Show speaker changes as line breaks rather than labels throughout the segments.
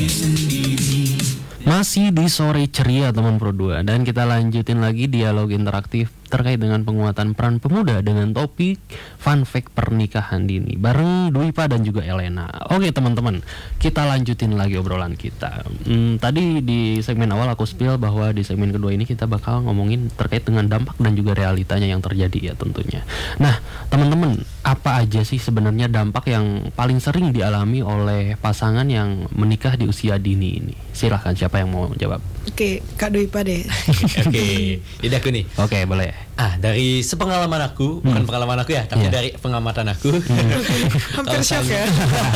Masih di sore ceria teman Pro 2 dan kita lanjutin lagi dialog interaktif terkait dengan penguatan peran pemuda dengan topik fun fact pernikahan dini bareng Dwipa dan juga Elena. Oke teman-teman, kita lanjutin lagi obrolan kita. Tadi di segmen awal aku spill bahwa di segmen kedua ini kita bakal ngomongin terkait dengan dampak dan juga realitanya yang terjadi ya tentunya. Nah teman-teman, apa aja sih sebenarnya dampak yang paling sering dialami oleh pasangan yang menikah di usia dini ini? Silahkan, siapa yang mau jawab?
Oke, Kak Dwipa deh.
Oke, jadi aku nih.
Oke, boleh.
Dari sepengalaman aku, bukan pengalaman aku ya, tapi dari pengamatan aku.
Hampir shock ya.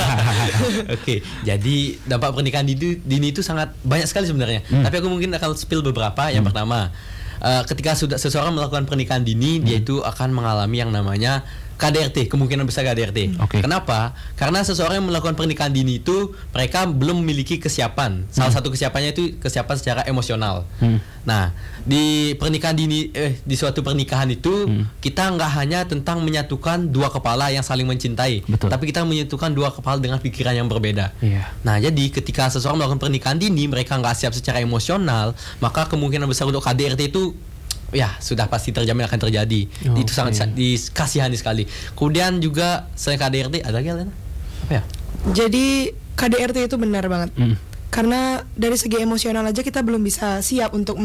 Oke, jadi dampak pernikahan dini itu sangat banyak sekali sebenarnya. Tapi aku mungkin akan spill beberapa. Yang pertama, ketika sudah seseorang melakukan pernikahan dini, dia itu akan mengalami yang namanya KDRT, kemungkinan besar KDRT. Kenapa? Karena seseorang yang melakukan pernikahan dini itu mereka belum memiliki kesiapan. Salah satu kesiapannya itu kesiapan secara emosional. Nah, di pernikahan dini, di suatu pernikahan itu kita nggak hanya tentang menyatukan dua kepala yang saling mencintai, tapi kita menyatukan dua kepala dengan pikiran yang berbeda. Nah, jadi ketika seseorang melakukan pernikahan dini, mereka nggak siap secara emosional, maka kemungkinan besar untuk KDRT itu ya sudah pasti terjamin akan terjadi. Itu sangat dikasihani sekali. Kemudian juga selain KDRT ada lagi Lena? Apa ya?
Jadi KDRT itu benar banget. Karena dari segi emosional aja kita belum bisa siap untuk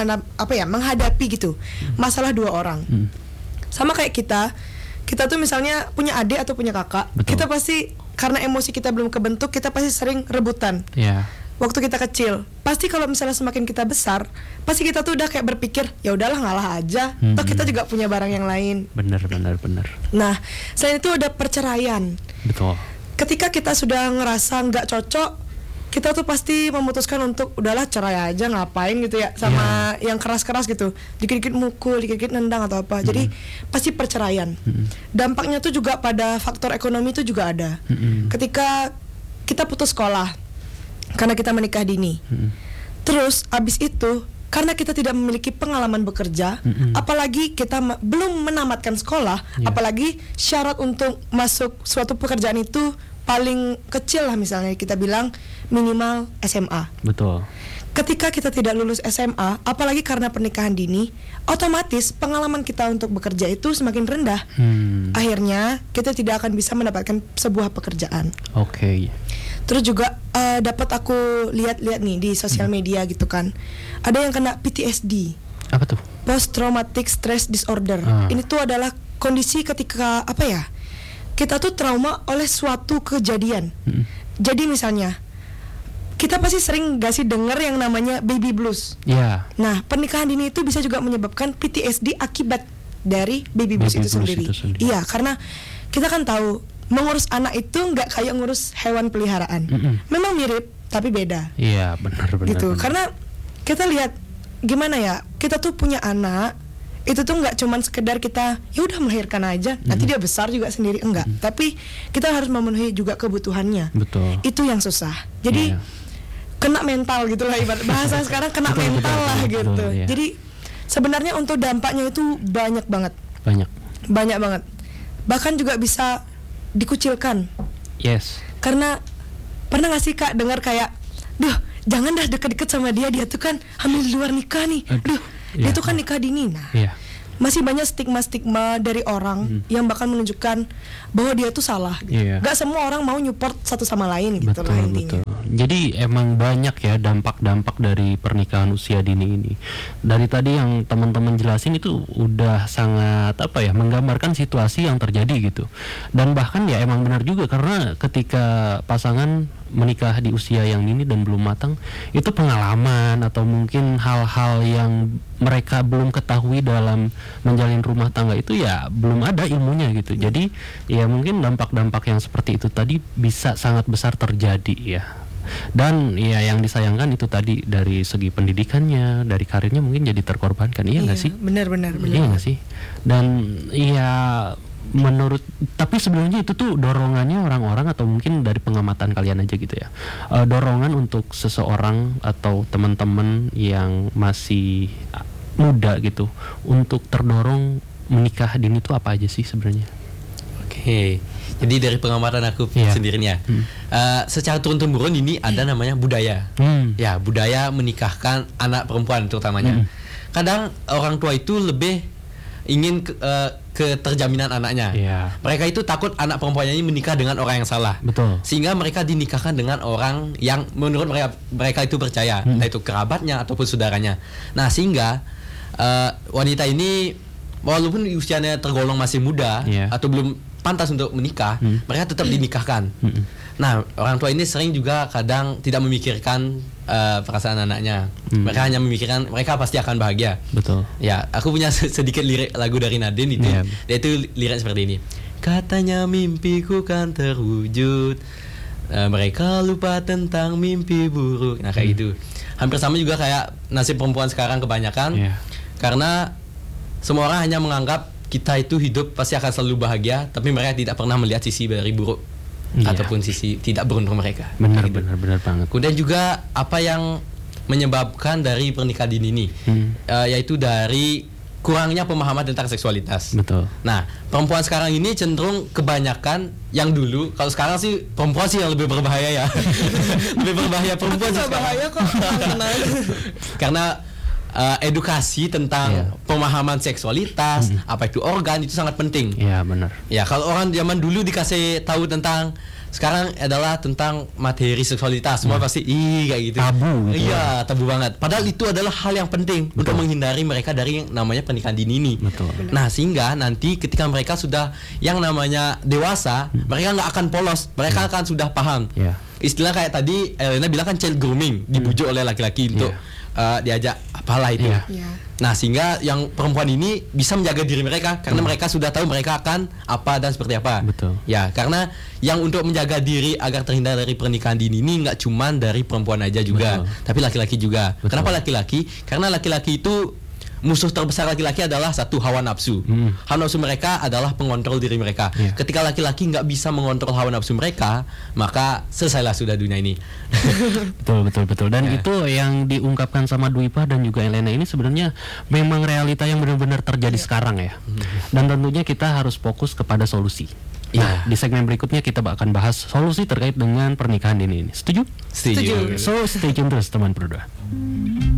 menghadapi gitu masalah dua orang. Sama kayak kita tuh misalnya punya adik atau punya kakak, kita pasti karena emosi kita belum kebentuk, kita pasti sering rebutan. Waktu kita kecil, pasti kalau misalnya semakin kita besar, pasti kita tuh udah kayak berpikir, ya udahlah ngalah aja. Toh kita juga punya barang yang lain.
Bener.
Nah, selain itu ada perceraian.
Betul.
Ketika kita sudah ngerasa nggak cocok, kita tuh pasti memutuskan untuk udahlah cerai aja, ngapain gitu ya sama yang keras-keras gitu, dikit-dikit mukul, dikit-dikit nendang atau apa. Jadi pasti perceraian. Dampaknya tuh juga pada faktor ekonomi itu juga ada. Ketika kita putus sekolah karena kita menikah dini. Terus abis itu karena kita tidak memiliki pengalaman bekerja, apalagi kita belum menamatkan sekolah, apalagi syarat untuk masuk suatu pekerjaan itu paling kecil lah, misalnya kita bilang minimal SMA.
Betul.
Ketika kita tidak lulus SMA, apalagi karena pernikahan dini, otomatis pengalaman kita untuk bekerja itu semakin rendah. Akhirnya kita tidak akan bisa mendapatkan sebuah pekerjaan. Terus juga dapat aku lihat-lihat nih di sosial media gitu kan, ada yang kena PTSD.
Apa tuh?
Post Traumatic Stress Disorder. Ini tuh adalah kondisi ketika kita tuh trauma oleh suatu kejadian. Jadi misalnya kita pasti sering gak sih denger yang namanya baby blues. Nah, pernikahan dini itu bisa juga menyebabkan PTSD akibat dari baby blues itu sendiri. Iya, karena kita kan tahu mengurus anak itu nggak kayak ngurus hewan peliharaan. Memang mirip, tapi beda.
Iya, benar.
Gitu. Karena kita lihat gimana ya, kita tuh punya anak, itu tuh nggak cuman sekedar kita ya udah melahirkan aja, nanti dia besar juga sendiri, enggak. Tapi kita harus memenuhi juga kebutuhannya.
Betul.
Itu yang susah. Jadi kena mental gitu lah, ibarat bahasa sekarang kena mental lah gitu. Jadi sebenarnya untuk dampaknya itu banyak banget. Banyak banget. Bahkan juga bisa dikucilkan. Karena pernah gak sih Kak dengar kayak, duh jangan dah deket-deket sama dia tuh kan hamil di luar nikah nih. Dia tuh kan nikah dini. Nah, masih banyak stigma-stigma dari orang yang bakal menunjukkan bahwa dia tuh salah gitu. Gak semua orang mau nyupport satu sama lain gitu lah intinya.
Jadi emang banyak ya dampak-dampak dari pernikahan usia dini ini. Dari tadi yang teman-teman jelasin itu udah sangat menggambarkan situasi yang terjadi gitu. Dan bahkan ya emang benar juga, karena ketika pasangan menikah di usia yang dini dan belum matang, itu pengalaman atau mungkin hal-hal yang mereka belum ketahui dalam menjalin rumah tangga itu ya belum ada ilmunya gitu. Jadi ya mungkin dampak-dampak yang seperti itu tadi bisa sangat besar terjadi ya. Dan ya yang disayangkan itu tadi dari segi pendidikannya, dari karirnya mungkin jadi terkorbankan. Iya nggak sih?
Benar.
Iya nggak sih? Dan ya tapi sebenarnya itu tuh dorongannya orang-orang atau mungkin dari pengamatan kalian aja gitu ya, dorongan untuk seseorang atau teman-teman yang masih muda gitu untuk terdorong menikah dini itu apa aja sih sebenarnya?
Jadi dari pengamatan aku
Iya.
sendiri nih ya, secara turun-temurun ini ada namanya budaya. Ya, budaya menikahkan anak perempuan terutamanya. Kadang orang tua itu lebih ingin keterjaminan anaknya.
Iya.
Mereka itu takut anak perempuannya ini menikah dengan orang yang salah.
Betul.
Sehingga mereka dinikahkan dengan orang yang menurut mereka itu percaya, entah itu kerabatnya ataupun saudaranya. Nah, sehingga wanita ini walaupun usianya tergolong masih muda
Iya.
atau belum pantas untuk menikah, mereka tetap dinikahkan. Nah, orang tua ini sering juga kadang tidak memikirkan perasaan anaknya. Mereka hanya memikirkan mereka pasti akan bahagia.
Betul.
Ya, aku punya sedikit lirik lagu dari Nadine itu.
Iya.
Dia itu lirik seperti ini. Katanya mimpiku kan terwujud. Mereka lupa tentang mimpi buruk. Nah, kayak gitu. Hampir sama juga kayak nasib perempuan sekarang kebanyakan.
Iya.
Karena semua orang hanya menganggap kita itu hidup pasti akan selalu bahagia, tapi mereka tidak pernah melihat sisi dari buruk
Iya.
ataupun sisi tidak beruntung mereka.
Benar,
Kayak gitu.
benar banget.
Kemudian juga apa yang menyebabkan dari pernikahan dini ini, yaitu dari kurangnya pemahaman tentang seksualitas.
Betul.
Nah, perempuan sekarang ini cenderung kebanyakan yang dulu, kalau sekarang sih perempuan sih yang lebih berbahaya ya. Lebih berbahaya perempuan sih
Nggak
sekarang.
bahaya kok. Tenang.
Karena edukasi tentang
Iya.
pemahaman seksualitas, apa itu organ itu sangat penting.
Iya, benar.
Ya, kalau orang zaman dulu dikasih tahu tentang sekarang adalah tentang materi seksualitas, semua pasti kayak gitu.
Tabu gitu.
Iya, tabu banget. Padahal itu adalah hal yang penting untuk menghindari mereka dari yang namanya pernikahan dini ini.
Betul.
Nah, sehingga nanti ketika mereka sudah yang namanya dewasa, mereka nggak akan polos, mereka akan sudah paham.
Iya.
Istilah kayak tadi Elena bilang kan child grooming, dibujuk oleh laki-laki untuk diajak apalah itu.
Iya.
Iya.
Nah, sehingga yang perempuan ini bisa menjaga diri mereka karena mereka sudah tahu mereka akan apa dan seperti apa.
Betul.
Ya, karena yang untuk menjaga diri agar terhindar dari pernikahan dini ini nggak cuman dari perempuan aja juga,
Betul.
tapi laki-laki juga.
Betul.
Kenapa laki-laki? Karena laki-laki itu musuh terbesar laki-laki adalah satu, hawa nafsu. Hawa nafsu mereka adalah pengontrol diri mereka.
Iya.
Ketika laki-laki nggak bisa mengontrol hawa nafsu mereka, maka selesailah sudah dunia ini.
Betul. Dan
Ya.
itu yang diungkapkan sama Dwipa dan juga Elena ini sebenarnya memang realita yang benar-benar terjadi sekarang ya. Dan tentunya kita harus fokus kepada solusi. Nah,
Iya.
di segmen berikutnya kita akan bahas solusi terkait dengan pernikahan dini ini. Setuju?
Setuju.
So, stay tune terus teman berdua.